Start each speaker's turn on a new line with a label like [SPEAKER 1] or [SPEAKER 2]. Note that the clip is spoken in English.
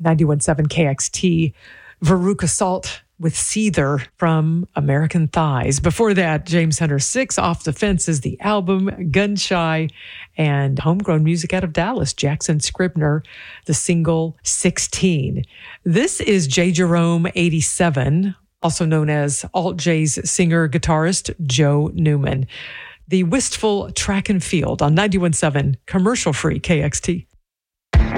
[SPEAKER 1] 91.7 KXT, Veruca Salt with Seether from American Thighs. Before that, James Hunter 6, Off the Fence is the album, Gunshy, and homegrown music out of Dallas, Jackson Scribner, the single 16. This is J. Jerome 87, also known as Alt J's singer-guitarist Joe Newman. The Wistful Track and Field on 91.7 commercial-free KXT.